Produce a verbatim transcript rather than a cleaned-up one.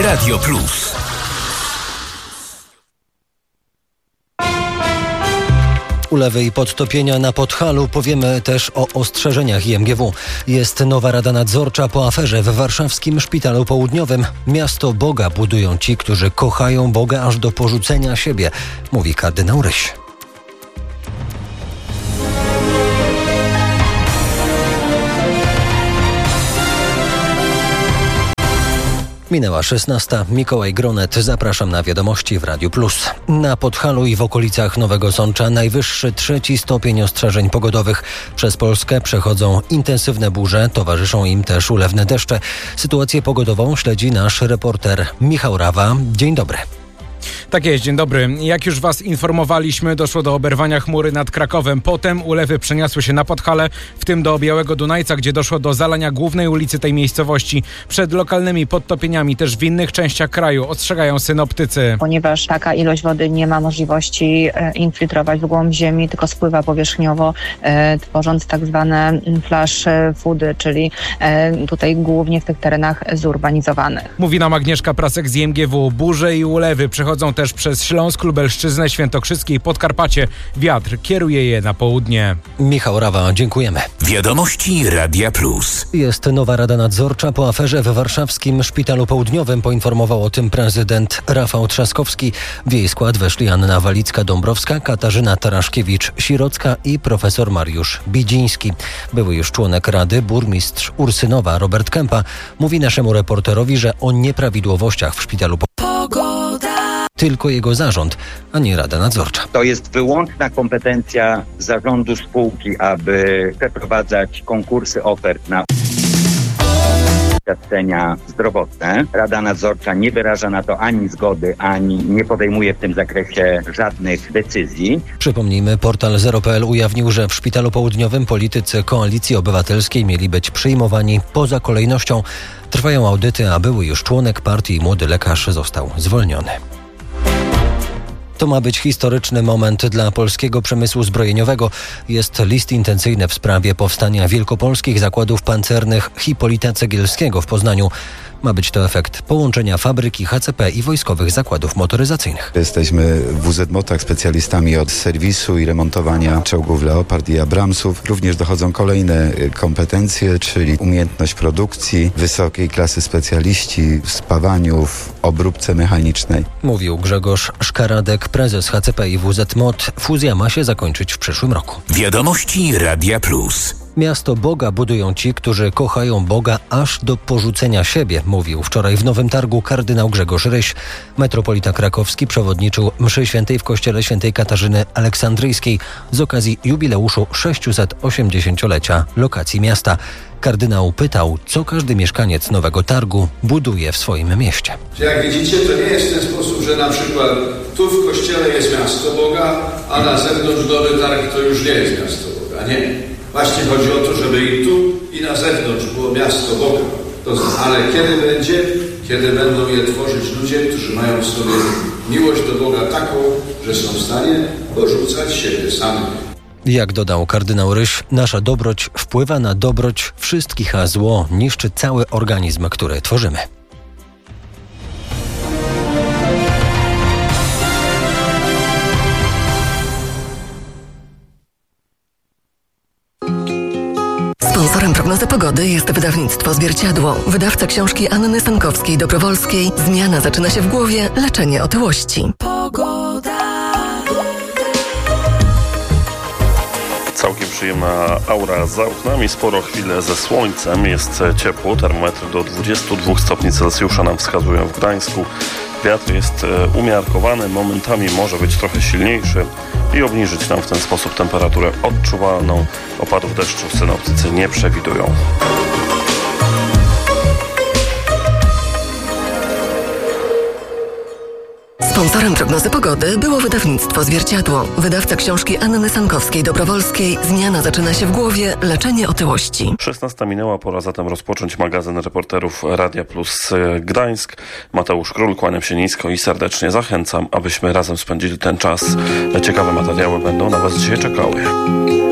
Radio Plus. Ulewy i podtopienia na Podhalu. Powiemy też o ostrzeżeniach I M G W. Jest nowa Rada Nadzorcza po aferze w warszawskim Szpitalu Południowym. Miasto Boga budują ci, którzy kochają Boga aż do porzucenia siebie, mówi kardynał Ryś. Minęła szesnasta. Mikołaj Gronet. Zapraszam na wiadomości w Radiu Plus. Na Podhalu i w okolicach Nowego Sącza najwyższy trzeci stopień ostrzeżeń pogodowych. Przez Polskę przechodzą intensywne burze, towarzyszą im też ulewne deszcze. Sytuację pogodową śledzi nasz reporter Michał Rawa. Dzień dobry. Tak jest, dzień dobry. Jak już was informowaliśmy, doszło do oberwania chmury nad Krakowem. Potem ulewy przeniosły się na Podhale, w tym do Białego Dunajca, gdzie doszło do zalania głównej ulicy tej miejscowości. Przed lokalnymi podtopieniami też w innych częściach kraju ostrzegają synoptycy. Ponieważ taka ilość wody nie ma możliwości e, infiltrować w głąb ziemi, tylko spływa powierzchniowo, e, tworząc tak zwane flash floody, czyli e, tutaj głównie w tych terenach zurbanizowanych. Mówi nam Agnieszka Prasek z I M G W. Burze i ulewy przechodzą też przez Śląsk, Lubelszczyznę, Świętokrzyskie i Podkarpacie. Wiatr kieruje je na południe. Michał Rawa, dziękujemy. Wiadomości Radia Plus. Jest nowa Rada Nadzorcza po aferze w warszawskim Szpitalu Południowym. Poinformował o tym prezydent Rafał Trzaskowski. W jej skład weszli Anna Walicka-Dąbrowska, Katarzyna Taraszkiewicz-Sirocka i profesor Mariusz Bidziński. Były już członek Rady, burmistrz Ursynowa Robert Kępa, mówi naszemu reporterowi, że o nieprawidłowościach w szpitalu tylko jego zarząd, a nie Rada Nadzorcza. To jest wyłączna kompetencja zarządu spółki, aby przeprowadzać konkursy ofert na świadczenia zdrowotne. Rada Nadzorcza nie wyraża na to ani zgody, ani nie podejmuje w tym zakresie żadnych decyzji. Przypomnijmy, portal zero kropka pe el ujawnił, że w Szpitalu Południowym politycy Koalicji Obywatelskiej mieli być przyjmowani poza kolejnością. Trwają audyty, a były już członek partii i młody lekarz został zwolniony. To ma być historyczny moment dla polskiego przemysłu zbrojeniowego. Jest list intencyjny w sprawie powstania wielkopolskich zakładów pancernych Hipolita Cegielskiego w Poznaniu. Ma być to efekt połączenia fabryki H C P i wojskowych zakładów motoryzacyjnych. Jesteśmy w U Z Motach specjalistami od serwisu i remontowania czołgów Leopard i Abramsów. Również dochodzą kolejne kompetencje, czyli umiejętność produkcji, wysokiej klasy specjaliści w spawaniu, w obróbce mechanicznej. Mówił Grzegorz Szkaradek, prezes H C P i W Z Mot. Fuzja ma się zakończyć w przyszłym roku. Wiadomości Radia Plus. Miasto Boga budują ci, którzy kochają Boga aż do porzucenia siebie, mówił wczoraj w Nowym Targu kardynał Grzegorz Ryś. Metropolita krakowski przewodniczył mszy świętej w kościele świętej Katarzyny Aleksandryjskiej z okazji jubileuszu sześciuset-osiemdziesięciolecia lokacji miasta. Kardynał pytał, co każdy mieszkaniec Nowego Targu buduje w swoim mieście. Jak widzicie, to nie jest w ten sposób, że na przykład tu w kościele jest miasto Boga, a na zewnątrz Nowy Targ to już nie jest miasto Boga. Nie. Właśnie chodzi o to, żeby i tu, i na zewnątrz było miasto Boga. To, ale kiedy będzie? Kiedy będą je tworzyć ludzie, którzy mają w sobie miłość do Boga taką, że są w stanie porzucać siebie samych. Jak dodał kardynał Ryś, nasza dobroć wpływa na dobroć wszystkich, a zło niszczy cały organizm, który tworzymy. Sponsorem prognozy pogody jest wydawnictwo Zwierciadło. Wydawca książki Anny Sankowskiej-Dobrowolskiej. Zmiana zaczyna się w głowie, leczenie otyłości. Pogoda. Całkiem przyjemna aura za oknami, sporo chwilę ze słońcem, jest ciepło, termometry do dwudziestu dwóch stopni Celsjusza nam wskazują w Gdańsku. Wiatr jest umiarkowany, momentami może być trochę silniejszy i obniżyć nam w ten sposób temperaturę odczuwalną. Opadów deszczu synoptycy nie przewidują. Sponsorem prognozy pogody było wydawnictwo Zwierciadło. Wydawca książki Anny Sankowskiej-Dobrowolskiej. Zmiana zaczyna się w głowie, leczenie otyłości. szesnasta minęła, pora zatem rozpocząć magazyn reporterów Radia Plus Gdańsk. Mateusz Król, kłaniam się nisko i serdecznie zachęcam, abyśmy razem spędzili ten czas. Ciekawe materiały będą na Was dzisiaj czekały.